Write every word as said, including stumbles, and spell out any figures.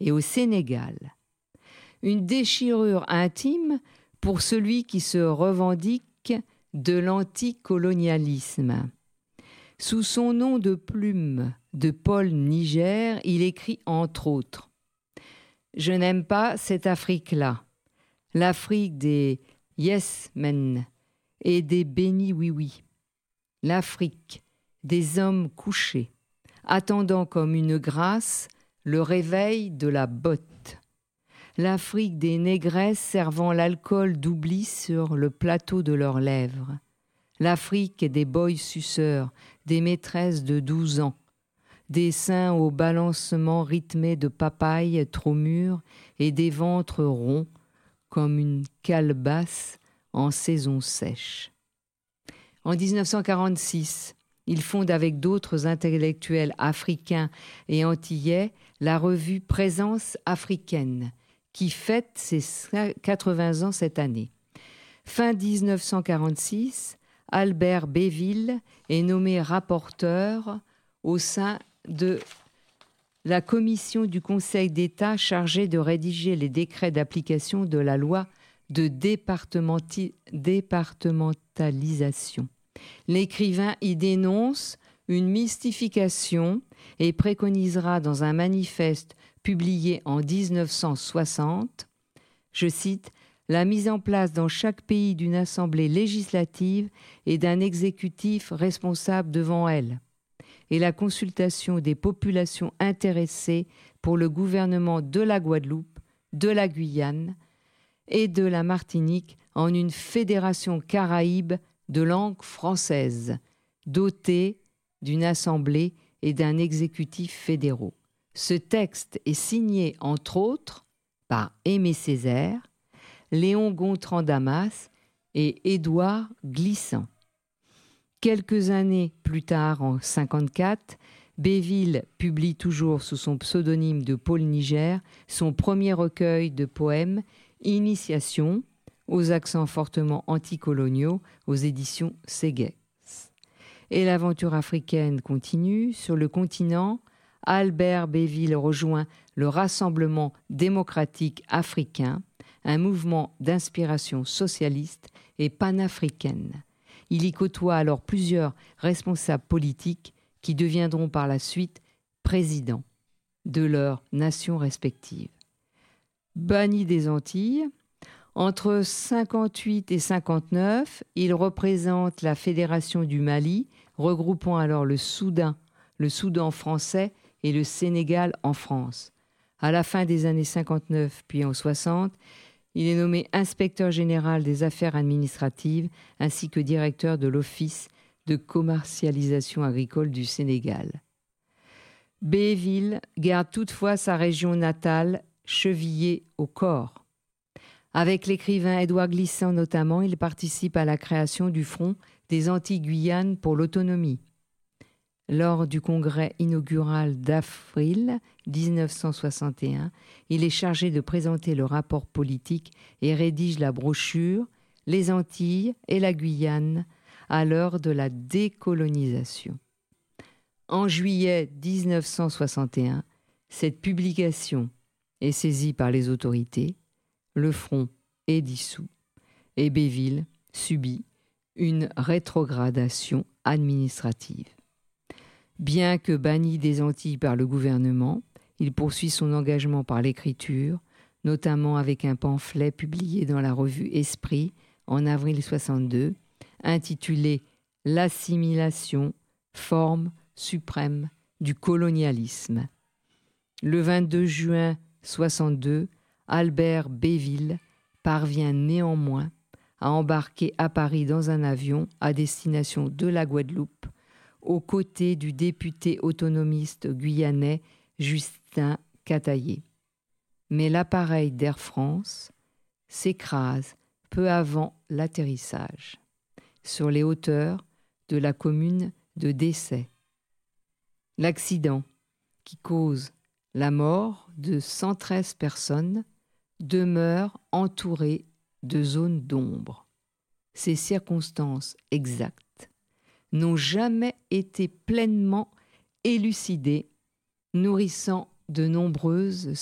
et au Sénégal. Une déchirure intime pour celui qui se revendique de l'anticolonialisme. Sous son nom de plume de Paul Niger, il écrit entre autres « Je n'aime pas cette Afrique-là, l'Afrique des yes men et des bénis oui-oui, l'Afrique des hommes couchés, attendant comme une grâce le réveil de la botte, l'Afrique des négresses servant l'alcool d'oubli sur le plateau de leurs lèvres, l'Afrique des boys suceurs, des maîtresses de douze ans, des seins au balancement rythmé de papayes trop mûres et des ventres ronds comme une calebasse en saison sèche. En dix-neuf cent quarante-six, il fonde avec d'autres intellectuels africains et antillais la revue Présence africaine, qui fête ses quatre-vingts ans cette année. Fin dix-neuf cent quarante-six, Albert Béville est nommé rapporteur au sein de la commission du Conseil d'État chargée de rédiger les décrets d'application de la loi de départementi- départementalisation. L'écrivain y dénonce une mystification et préconisera dans un manifeste publié en dix-neuf cent soixante, je cite, « la mise en place dans chaque pays d'une assemblée législative et d'un exécutif responsable devant elle, et la consultation des populations intéressées pour le gouvernement de la Guadeloupe, de la Guyane et de la Martinique en une fédération caraïbe de langue française, dotée d'une assemblée et d'un exécutif fédéraux. » Ce texte est signé, entre autres, par Aimé Césaire, Léon Gontran Damas et Édouard Glissant. Quelques années plus tard, en cinquante-quatre, Béville publie toujours sous son pseudonyme de Paul Niger son premier recueil de poèmes « Initiation » aux accents fortement anticoloniaux aux éditions Séguès. Et l'aventure africaine continue. Sur le continent, Albert Béville rejoint le Rassemblement démocratique africain, un mouvement d'inspiration socialiste et panafricaine. Il y côtoie alors plusieurs responsables politiques qui deviendront par la suite présidents de leurs nations respectives. Banni des Antilles, entre cinquante-huit et cinquante-neuf, il représente la Fédération du Mali, regroupant alors le Soudan, le Soudan français et le Sénégal en France. À la fin des années cinquante-neuf puis en soixante, il est nommé inspecteur général des affaires administratives ainsi que directeur de l'Office de commercialisation agricole du Sénégal. Béville garde toutefois sa région natale chevillée au corps. Avec l'écrivain Édouard Glissant notamment, il participe à la création du Front des Antilles-Guyane pour l'autonomie. Lors du congrès inaugural d'avril dix-neuf cent soixante et un, il est chargé de présenter le rapport politique et rédige la brochure « Les Antilles et la Guyane à l'heure de la décolonisation ». En juillet dix-neuf cent soixante et un, cette publication est saisie par les autorités, le front est dissous et Béville subit une rétrogradation administrative. Bien que banni des Antilles par le gouvernement, il poursuit son engagement par l'écriture, notamment avec un pamphlet publié dans la revue Esprit en avril soixante-deux, intitulé « L'assimilation, forme suprême du colonialisme ». Le vingt-deux juin soixante-deux, Albert Béville parvient néanmoins à embarquer à Paris dans un avion à destination de la Guadeloupe, aux côtés du député autonomiste guyanais Justin Cataillé. Mais l'appareil d'Air France s'écrase peu avant l'atterrissage, sur les hauteurs de la commune de Dessay. L'accident, qui cause la mort de cent treize personnes, demeure entouré de zones d'ombre. Ces circonstances exactes n'ont jamais été pleinement élucidées, nourrissant de nombreuses